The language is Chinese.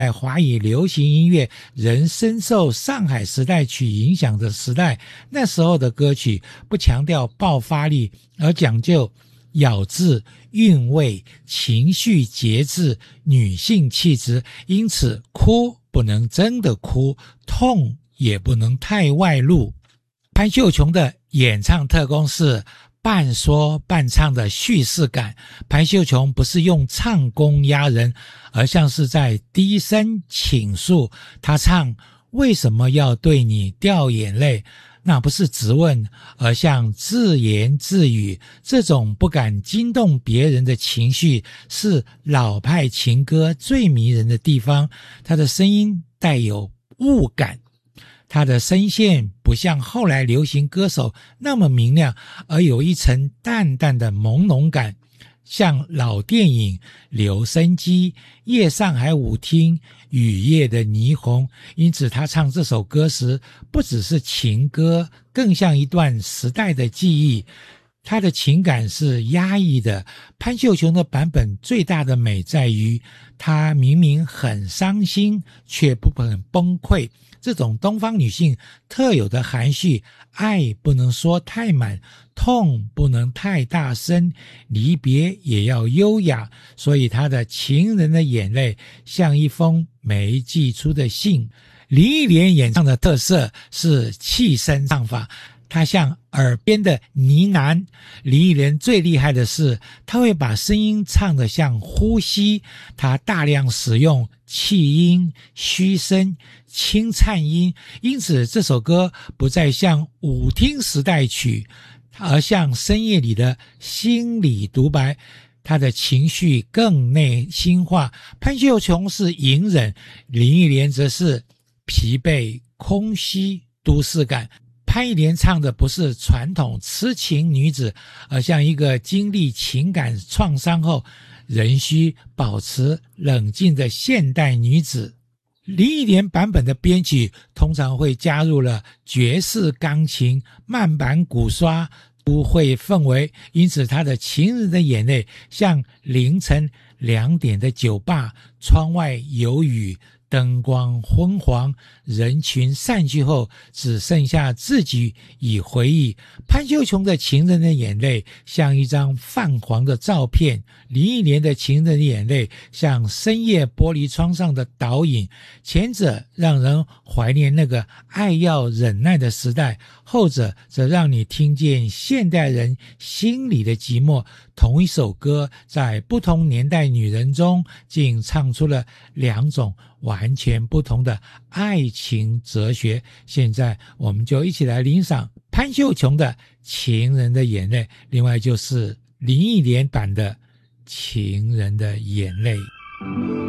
在华语流行音乐仍深受上海时代曲影响的时代，那时候的歌曲不强调爆发力，而讲究咬字、韵味、情绪节制、女性气质，因此哭不能真的哭，痛也不能太外露。潘秀琼的演唱特工是半说半唱的叙事感，潘秀琼不是用唱功压人，而像是在低声倾诉。她唱为什么要对你掉眼泪，那不是质问，而像自言自语。这种不敢惊动别人的情绪是老派情歌最迷人的地方。她的声音带有雾感，他的声线不像后来流行歌手那么明亮，而有一层淡淡的朦胧感，像老电影《留声机》、夜上海舞厅、雨夜的霓虹。因此他唱这首歌时不只是情歌，更像一段时代的记忆。他的情感是压抑的。潘秀琼的版本最大的美在于，她明明很伤心，却不很崩溃。这种东方女性特有的含蓄，爱不能说太满，痛不能太大声，离别也要优雅。所以她的情人的眼泪像一封没寄出的信。林忆莲演唱的特色是气声唱法，她像耳边的呢喃。林忆莲最厉害的是，她会把声音唱得像呼吸，她大量使用气音、虚声、轻颤音，因此这首歌不再像舞厅时代曲，而像深夜里的心理独白。她的情绪更内心化。潘秀琼是隐忍，林忆莲则是疲惫、空虚、都市感。潘忆莲唱的不是传统痴情女子，而像一个经历情感创伤后仍需保持冷静的现代女子。林忆莲版本的编曲通常会加入了爵士钢琴、慢板鼓刷、都会氛围，因此她的情人的眼泪像凌晨2点的酒吧，窗外有雨，灯光昏黄，人群散去后只剩下自己与回忆。潘秀琼的情人的眼泪像一张泛黄的照片，林忆莲的情人的眼泪像深夜玻璃窗上的倒影。前者让人怀念那个爱要忍耐的时代，后者则让你听见现代人心里的寂寞。同一首歌在不同年代女人中竟唱出了2种完全不同的爱情哲学。现在我们就一起来欣赏潘秀琼的情人的眼泪，另外就是林忆莲版的情人的眼泪。